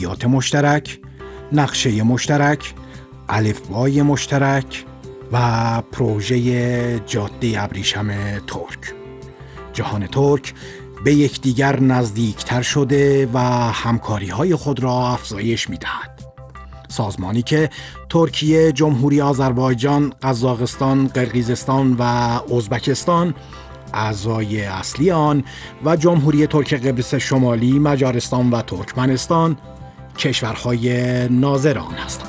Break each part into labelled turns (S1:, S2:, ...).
S1: ادبیات مشترک، نقشه مشترک، الفبای مشترک و پروژه جاده ابریشم ترک. جهان ترک به یکدیگر نزدیکتر شده و همکاری‌های خود را افزایش می‌دهد. سازمانی که ترکیه، جمهوری آذربایجان، قزاقستان، قرقیزستان و ازبکستان اعضای اصلی آن و جمهوری ترک قبرس شمالی، مجارستان و ترکمنستان کشورهای ناظر آن هستند.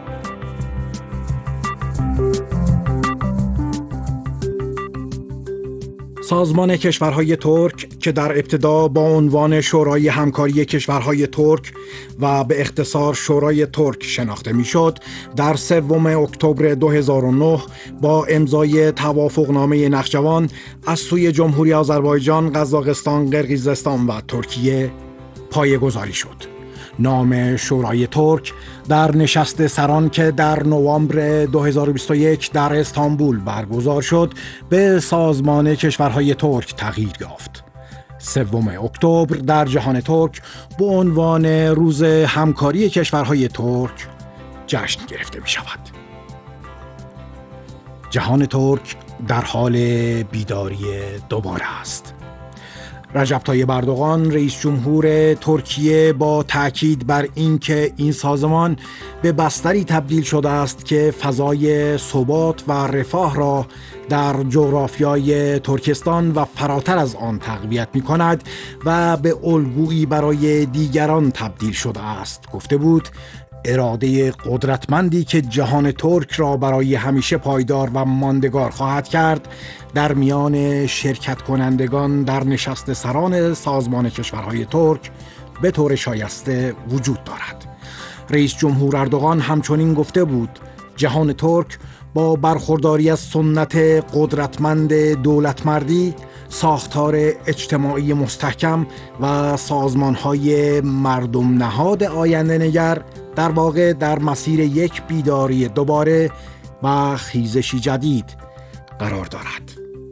S1: سازمان کشورهای ترک که در ابتدا با عنوان شورای همکاری کشورهای ترک و به اختصار شورای ترک شناخته میشد، در 3 اکتبر 2009 با امضای توافقنامه نخجوان از سوی جمهوری آذربایجان، قزاقستان، قرقیزستان و ترکیه پایه‌گذاری شد. نام شورای ترک در نشست سران که در نوامبر 2021 در استانبول برگزار شد به سازمان کشورهای ترک تغییر یافت. 3 اکتبر در جهان ترک به عنوان روز همکاری کشورهای ترک جشن گرفته می شود. جهان ترک در حال بیداری دوباره است. رجب طیب اردوغان رئیس جمهور ترکیه با تأکید بر اینکه این سازمان به بستری تبدیل شده است که فضای ثبات و رفاه را در جغرافیای ترکستان و فراتر از آن تقویت می کند و به الگویی برای دیگران تبدیل شده است گفته بود اراده قدرتمندی که جهان ترک را برای همیشه پایدار و ماندگار خواهد کرد در میان شرکت کنندگان در نشست سران سازمان کشورهای ترک به طور شایسته وجود دارد. رئیس جمهور اردوغان همچنین گفته بود جهان ترک با برخورداری از سنت قدرتمند دولتمردی، ساختار اجتماعی مستحکم و سازمان‌های مردم نهاد آینده نگر در واقع در مسیر یک بیداری دوباره و خیزشی جدید قرار دارد.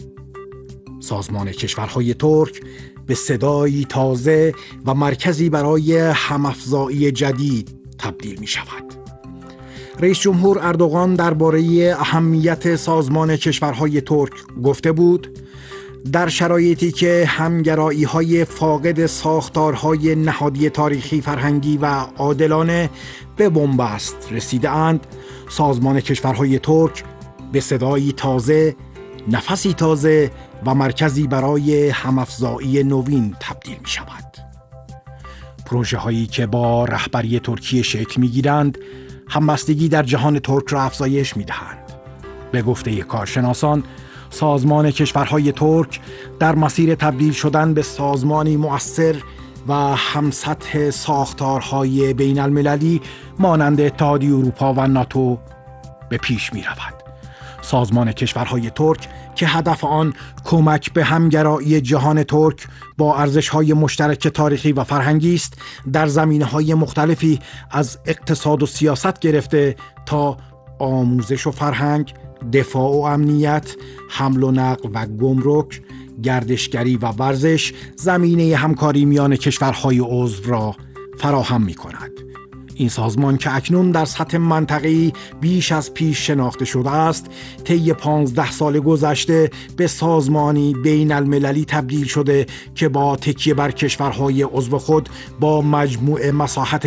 S1: سازمان کشورهای ترک به صدایی تازه و مرکزی برای همافزایی جدید تبدیل می شود. رئیس جمهور اردوغان درباره اهمیت سازمان کشورهای ترک گفته بود در شرایطی که همگرایی‌های فاقد ساختارهای نهادی تاریخی، فرهنگی و عادلانه به بنبست رسیده‌اند، سازمان کشورهای ترک به صدایی تازه، نفسی تازه و مرکزی برای همافزایی نوین تبدیل می شود. پروژه هایی که با رهبری ترکیه شکل می گیرند، همبستگی در جهان ترک را افزایش می دهند. به گفته کارشناسان، سازمان کشورهای ترک در مسیر تبدیل شدن به سازمانی مؤثر و همسطح ساختارهای بین المللی مانند اتحادیه اروپا و ناتو به پیش می رود. سازمان کشورهای ترک که هدف آن کمک به همگرایی جهان ترک با ارزش‌های مشترک تاریخی و فرهنگی است، در زمینه‌های مختلفی از اقتصاد و سیاست گرفته تا آموزش و فرهنگ، دفاع و امنیت، حمل و نقل و گمرک، گردشگری و ورزش زمینه همکاری میان کشورهای عضو را فراهم می‌کند. این سازمان که اکنون در سطح منطقه‌ای بیش از پیش شناخته شده است، طی 15 سال گذشته به سازمانی بین المللی تبدیل شده که با تکیه بر کشورهای عضو خود با مجموع مساحت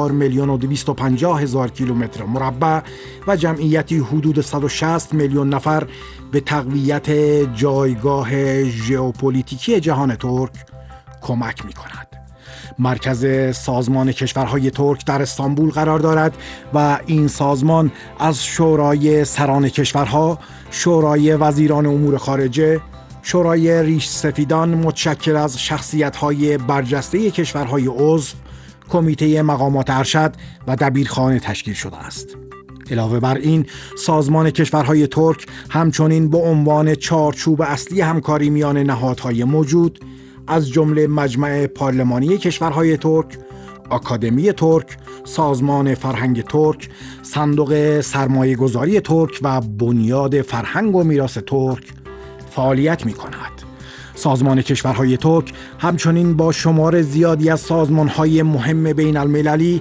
S1: 4,250,000 کیلومتر مربع و جمعیتی حدود 160 میلیون نفر به تقویت جایگاه ژئوپلیتیکی جهان ترک کمک می‌کند. مرکز سازمان کشورهای ترک در استانبول قرار دارد و این سازمان از شورای سران کشورها، شورای وزیران امور خارجه، شورای ریش سفیدان متشکل از شخصیت‌های برجسته کشورهای عضو، کمیته مقامات ارشد و دبیرخانه تشکیل شده است. علاوه بر این، سازمان کشورهای ترک همچنین به عنوان چارچوب اصلی همکاری میان نهادهای موجود از جمله مجمع پارلمانی کشورهای ترک، آکادمی ترک، سازمان فرهنگ ترک، صندوق سرمایه‌گذاری ترک و بنیاد فرهنگ و میراث ترک فعالیت می‌کند. سازمان کشورهای ترک همچنین با شمار زیادی از سازمان‌های مهم بین المللی